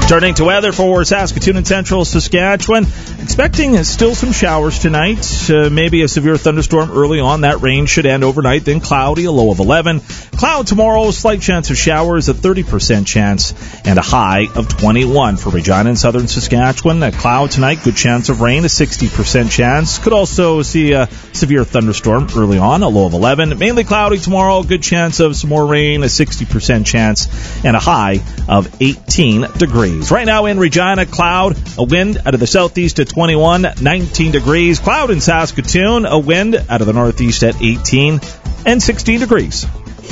Turning to weather for Saskatoon and central Saskatchewan. Expecting still some showers tonight. Maybe a severe thunderstorm early on. That rain should end overnight. Then cloudy, a low of 11. Cloud tomorrow, slight chance of showers, a 30% chance, and a high of 21 for Regina and southern Saskatchewan. A cloud tonight, good chance of rain, a 60% chance. Could also see a severe thunderstorm early on, a low of 11. Mainly cloudy tomorrow, good chance of some more rain, a 60% chance, and a high of 18 degrees. Right now in Regina, cloud, a wind out of the southeast at 21, 19 degrees. Cloud in Saskatoon, a wind out of the northeast at 18 and 16 degrees.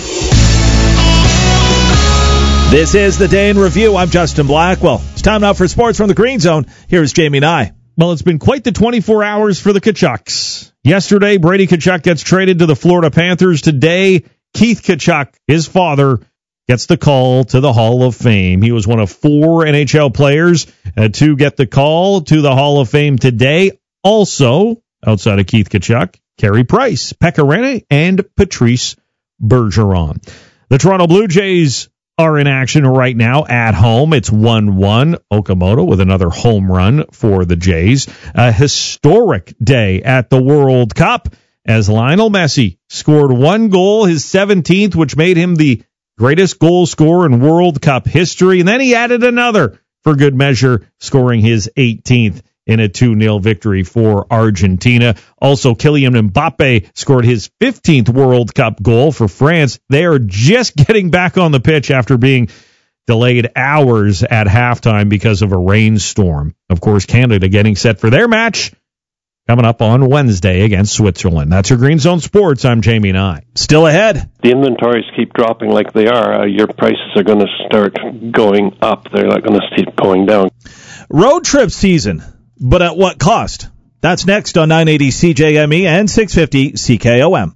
This is the Day in Review. I'm Justin Blackwell. It's time now for sports from the Green Zone. Here's Jamie Nye. Well, it's been quite the 24 hours for the Tkachuks. Yesterday, Brady Tkachuk gets traded to the Florida Panthers. Today, Keith Tkachuk, his father, gets the call to the Hall of Fame. He was one of 4 NHL players to get the call to the Hall of Fame today. Also, outside of Keith Tkachuk, Carey Price, Pekka Rinne, and Patrice Bergeron. The Toronto Blue Jays are in action right now at home. It's 1-1. Okamoto with another home run for the Jays. A historic day at the World Cup as Lionel Messi scored 1 goal, his 17th, which made him the greatest goal scorer in World Cup history. And then he added another for good measure, scoring his 18th in a 2-0 victory for Argentina. Also, Kylian Mbappe scored his 15th World Cup goal for France. They are just getting back on the pitch after being delayed hours at halftime because of a rainstorm. Of course, Canada getting set for their match coming up on Wednesday against Switzerland. That's your Green Zone Sports. I'm Jamie Nye. Still ahead. The inventories keep dropping like they are. Your prices are going to start going up. They're not going to keep going down. Road trip season, but at what cost? That's next on 980 CJME and 650 CKOM.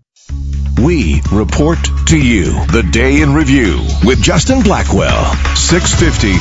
We report to you the Day in Review with Justin Blackwell, 650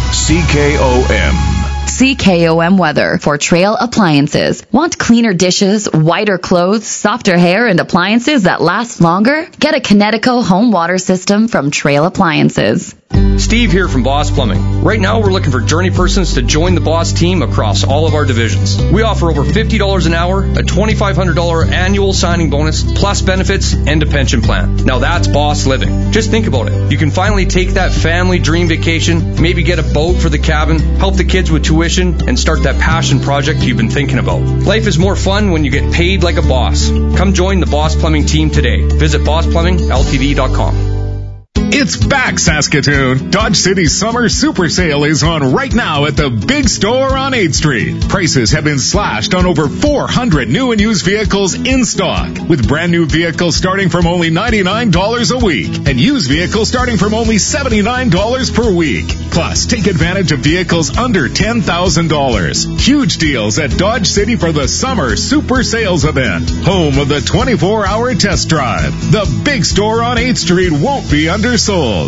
CKOM. CKOM weather for Trail Appliances. Want cleaner dishes, whiter clothes, softer hair, and appliances that last longer? Get a Kinetico home water system from Trail Appliances. Steve here from Boss Plumbing. Right now we're looking for journey persons to join the Boss team across all of our divisions. We offer over $50 an hour, a $2,500 annual signing bonus, plus benefits and a pension plan. Now that's Boss living. Just think about it. You can finally take that family dream vacation, maybe get a boat for the cabin, help the kids with tuition, and start that passion project you've been thinking about. Life is more fun when you get paid like a boss. Come join the Boss Plumbing team today. Visit BossPlumbingLTD.com. It's back, Saskatoon. Dodge City's summer super sale is on right now at the big store on 8th Street. Prices have been slashed on over 400 new and used vehicles in stock, with brand new vehicles starting from only $99 a week and used vehicles starting from only $79 per week. Plus, take advantage of vehicles under $10,000. Huge deals at Dodge City for the summer super sales event, home of the 24-hour test drive. The big store on 8th Street won't be undersold.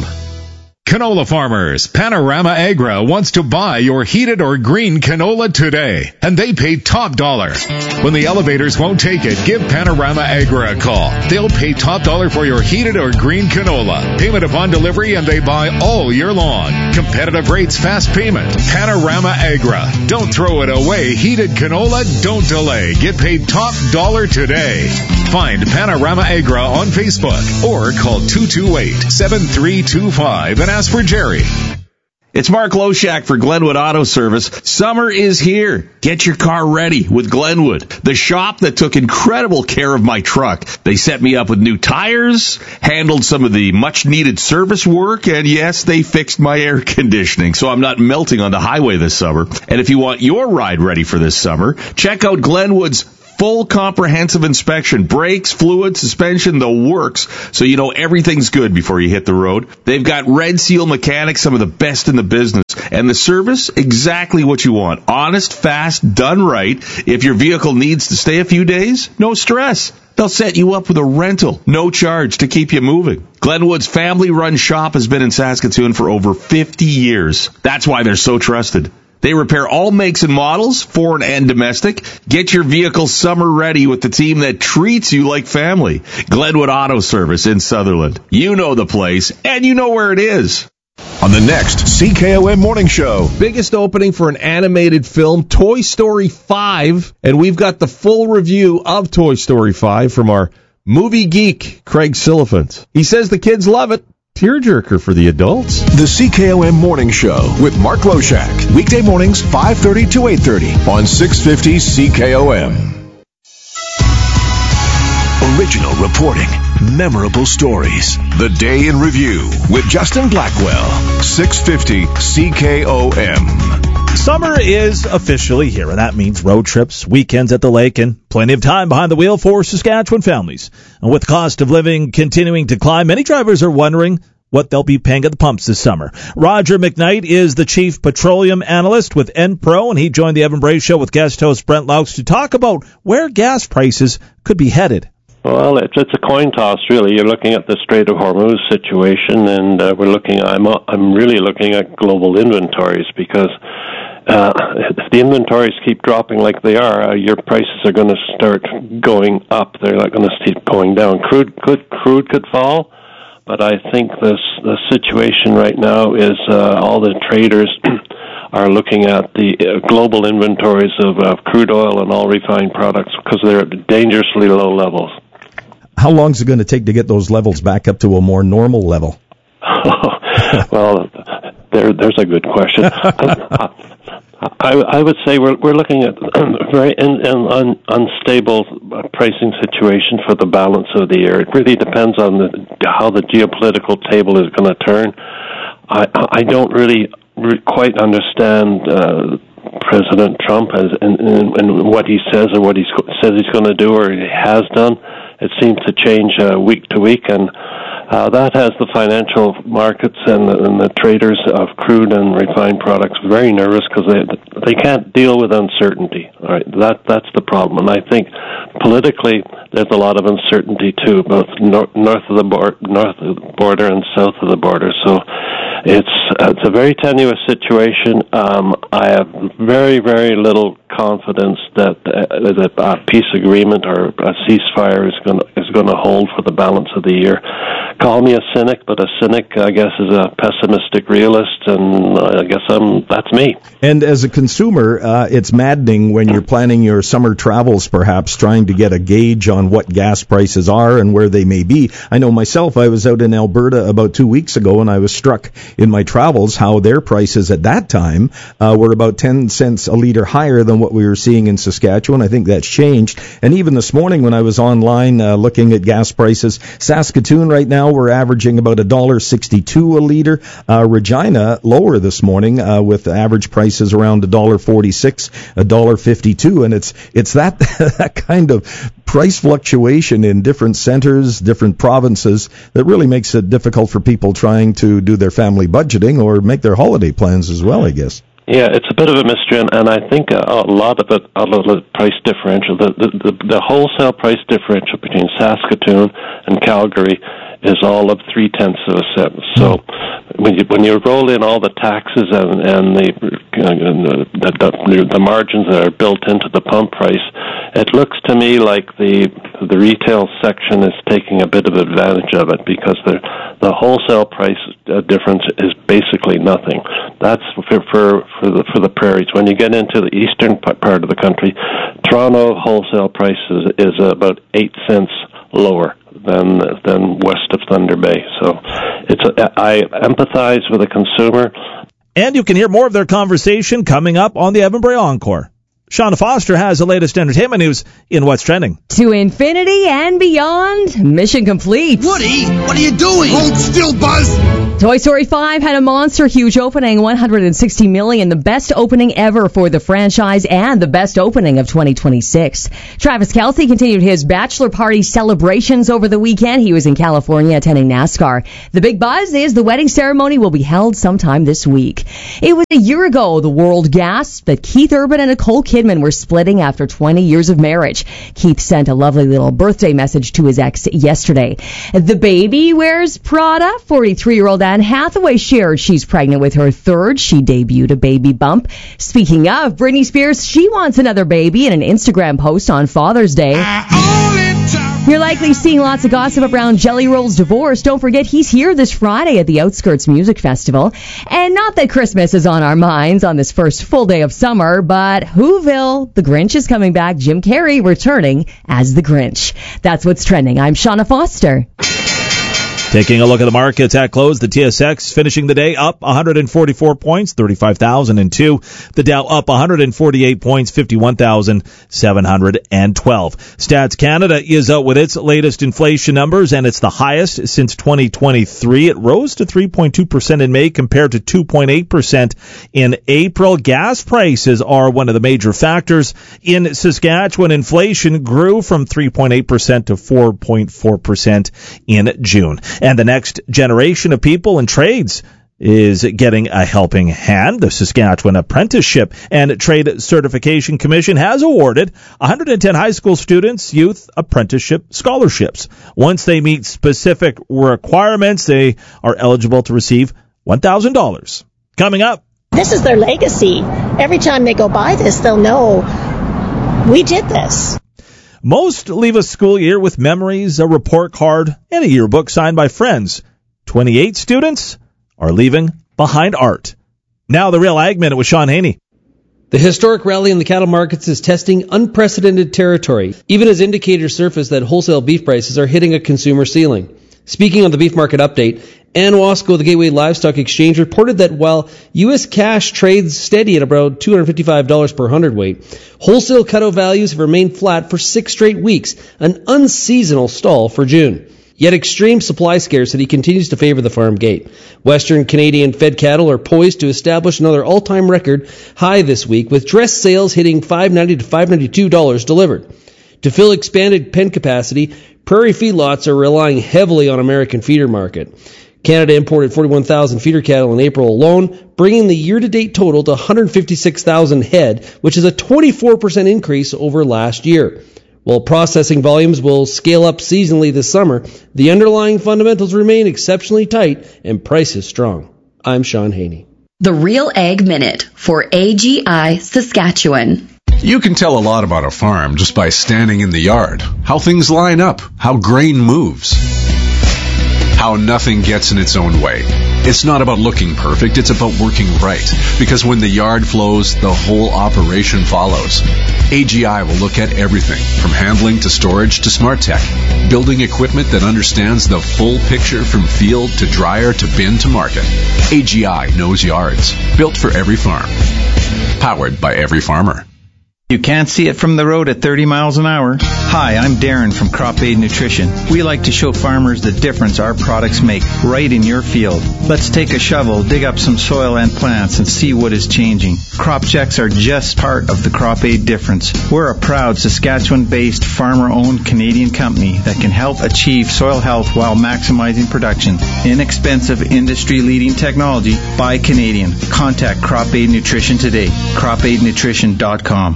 Canola farmers, Panorama Agra wants to buy your heated or green canola today, and they pay top dollar. When the elevators won't take it, give Panorama Agra a call. They'll pay top dollar for your heated or green canola. Payment upon delivery, and they buy all year long. Competitive rates, fast payment. Panorama Agra. Don't throw it away. Heated canola, don't delay. Get paid top dollar today. Find Panorama Agra on Facebook or call 228-7325 and ask for Jerry. It's Mark Loshak for Glenwood Auto Service. Summer is here. Get your car ready with Glenwood, the shop that took incredible care of my truck. They set me up with new tires, handled some of the much-needed service work, and yes, they fixed my air conditioning, so I'm not melting on the highway this summer. And if you want your ride ready for this summer, check out Glenwood's full comprehensive inspection, brakes, fluid, suspension, the works, so you know everything's good before you hit the road. They've got Red Seal mechanics, some of the best in the business, and the service, exactly what you want. Honest, fast, done right. If your vehicle needs to stay a few days, no stress. They'll set you up with a rental, no charge to keep you moving. Glenwood's family-run shop has been in Saskatoon for over 50 years. That's why they're so trusted. They repair all makes and models, foreign and domestic. Get your vehicle summer ready with the team that treats you like family. Glenwood Auto Service in Sutherland. You know the place, and you know where it is. on the next CKOM Morning Show. Biggest opening for an animated film, Toy Story 5, and we've got the full review of Toy Story 5 from our movie geek, Craig Silliphant. He says the kids love it. Tearjerker for the adults. The CKOM Morning Show with Mark Loshak. Weekday mornings 5:30 to 8:30 on 650 CKOM. Original reporting, memorable stories. The Day in Review with Justin Blackwell. 650 CKOM. Summer is officially here, and that means road trips, weekends at the lake, and plenty of time behind the wheel for Saskatchewan families. And with the cost of living continuing to climb, many drivers are wondering what they'll be paying at the pumps this summer. Roger McKnight is the chief petroleum analyst with Enpro, and he joined the Evan Bray Show with guest host Brent Laux to talk about where gas prices could be headed. Well, it's a coin toss, really. You're looking at the Strait of Hormuz situation, and I'm really looking at global inventories because if the inventories keep dropping like they are, your prices are going to start going up. They're not going to keep going down. Crude could fall, but I think the situation right now is all the traders are looking at the global inventories of crude oil and all refined products because they're at dangerously low levels. How long is it going to take to get those levels back up to a more normal level? Well, there's a good question. I would say we're looking at a very unstable pricing situation for the balance of the year. It really depends on how the geopolitical table is going to turn. I don't really quite understand President Trump and what he says or what he says he's going to do or he has done. It seems to change week to week, and that has the financial markets and the traders of crude and refined products very nervous because they can't deal with uncertainty. All right, that's the problem, and I think politically there's a lot of uncertainty too, both north of the border and south of the border. So it's a very tenuous situation. I have very, very little confidence that a peace agreement or a ceasefire is going to hold for the balance of the year. Call me a cynic, but a cynic, I guess, is a pessimistic realist, and I guess that's me. And as a consumer, it's maddening when you're planning your summer travels, perhaps trying to get a gauge on what gas prices are and where they may be. I know myself, I was out in Alberta about 2 weeks ago, and I was struck in my travels how their prices at that time were about 10 cents a litre higher than what we were seeing in Saskatchewan. I think that's changed. And even this morning when I was online looking at gas prices, Saskatoon right now we're averaging about $1.62 a litre. Regina lower this morning with average prices around $1.46, $1.52, and it's that that kind of price fluctuation in different centers, different provinces that really makes it difficult for people trying to do their family budgeting or make their holiday plans as well, I guess. Yeah, it's a bit of a mystery, and I think a lot of the price differential, the wholesale price differential between Saskatoon and Calgary is all of 0.3 cents. So when you roll in all the taxes and the margins that are built into the pump price, it looks to me like the retail section is taking a bit of advantage of it because the wholesale price difference is basically nothing. That's for the prairies. When you get into the eastern part of the country, Toronto wholesale price is about 8 cents lower than west of Thunder Bay. So I empathize with the consumer. And you can hear more of their conversation coming up on the Evan Bray Encore. Shauna Foster has the latest entertainment news in What's Trending. To infinity and beyond, mission complete. Woody, what are you doing? Hold still, Buzz! Toy Story 5 had a monster huge opening, $160 million, the best opening ever for the franchise and the best opening of 2026. Travis Kelce continued his bachelor party celebrations over the weekend. He was in California attending NASCAR. The big buzz is the wedding ceremony will be held sometime this week. It was a year ago the world gasped that Keith Urban and Nicole Kidman were splitting after 20 years of marriage. Keith sent a lovely little birthday message to his ex yesterday. The baby wears Prada. 43-year-old Anne Hathaway shared she's pregnant with her third. She debuted a baby bump. Speaking of, Britney Spears, she wants another baby in an Instagram post on Father's Day. You're likely seeing lots of gossip around Jelly Roll's divorce. Don't forget, he's here this Friday at the Outskirts Music Festival. And not that Christmas is on our minds on this first full day of summer, but Whoville, the Grinch, is coming back. Jim Carrey returning as the Grinch. That's what's trending. I'm Shauna Foster. Taking a look at the markets at close, the TSX finishing the day up 144 points, 35,002. The Dow up 148 points, 51,712. Stats Canada is out with its latest inflation numbers, and it's the highest since 2023. It rose to 3.2% in May compared to 2.8% in April. Gas prices are one of the major factors. In Saskatchewan, inflation grew from 3.8% to 4.4% in June. And the next generation of people in trades is getting a helping hand. The Saskatchewan Apprenticeship and Trade Certification Commission has awarded 110 high school students youth apprenticeship scholarships. Once they meet specific requirements, they are eligible to receive $1,000. Coming up. This is their legacy. Every time they go by this, they'll know we did this. Most leave a school year with memories, a report card, and a yearbook signed by friends. 28 students are leaving behind art. Now the Real Ag Minute with Sean Haney. The historic rally in the cattle markets is testing unprecedented territory, even as indicators surface that wholesale beef prices are hitting a consumer ceiling. Speaking on the Beef Market Update, Ann Wasco of the Gateway Livestock Exchange reported that while U.S. cash trades steady at about $255 per hundredweight, wholesale cutout values have remained flat for 6 straight weeks, an unseasonal stall for June. Yet extreme supply scarcity continues to favor the farm gate. Western Canadian fed cattle are poised to establish another all-time record high this week, with dress sales hitting $590 to $592 delivered. To fill expanded pen capacity, prairie feedlots are relying heavily on American feeder market. Canada imported 41,000 feeder cattle in April alone, bringing the year-to-date total to 156,000 head, which is a 24% increase over last year. While processing volumes will scale up seasonally this summer, the underlying fundamentals remain exceptionally tight and prices strong. I'm Sean Haney. The Real Ag Minute for AGI Saskatchewan. You can tell a lot about a farm just by standing in the yard, how things line up, how grain moves, how nothing gets in its own way. It's not about looking perfect, it's about working right. Because when the yard flows, the whole operation follows. AGI will look at everything, from handling to storage to smart tech. Building equipment that understands the full picture from field to dryer to bin to market. AGI knows yards. Built for every farm. Powered by every farmer. You can't see it from the road at 30 miles an hour. Hi, I'm Darren from Crop Aid Nutrition. We like to show farmers the difference our products make right in your field. Let's take a shovel, dig up some soil and plants, and see what is changing. Crop checks are just part of the Crop Aid difference. We're a proud Saskatchewan-based, farmer-owned Canadian company that can help achieve soil health while maximizing production. Inexpensive, industry-leading technology by Canadian. Contact Crop Aid Nutrition today. CropAidNutrition.com.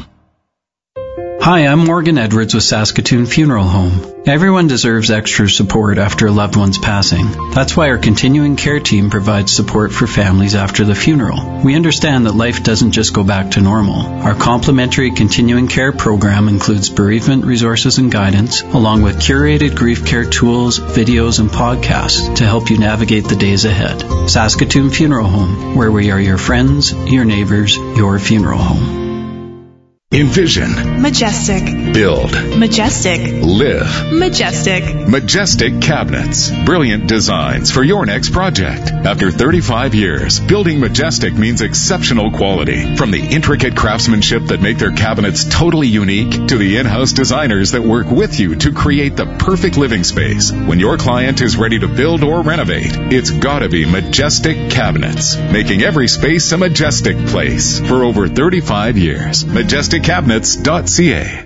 Hi, I'm Morgan Edwards with Saskatoon Funeral Home. Everyone deserves extra support after a loved one's passing. That's why our continuing care team provides support for families after the funeral. We understand that life doesn't just go back to normal. Our complimentary continuing care program includes bereavement resources and guidance, along with curated grief care tools, videos, and podcasts to help you navigate the days ahead. Saskatoon Funeral Home, where we are your friends, your neighbors, your funeral home. Envision. Majestic. Build. Majestic. Live. Majestic. Majestic Cabinets. Brilliant designs for your next project. After 35 years, building Majestic means exceptional quality. From the intricate craftsmanship that make their cabinets totally unique to the in-house designers that work with you to create the perfect living space. When your client is ready to build or renovate, it's gotta be Majestic Cabinets, making every space a majestic place for over 35 years. MajesticCabinets.ca.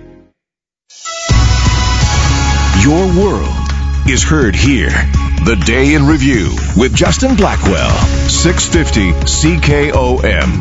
Your world is heard here. The Day in Review with Justin Blackwell, 650 CKOM.